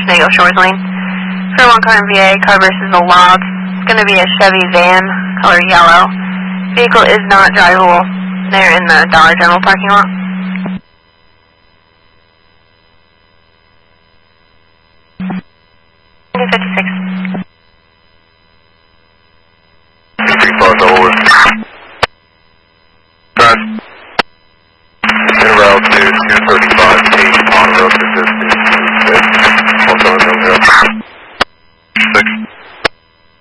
Oswego Shores Lane. For 1 car in VA, car versus a log. It's going to be a Chevy van, color yellow. Vehicle is not drivable. They're in the Dollar General parking lot. $56. 3-5 over. Pass. In route to 230.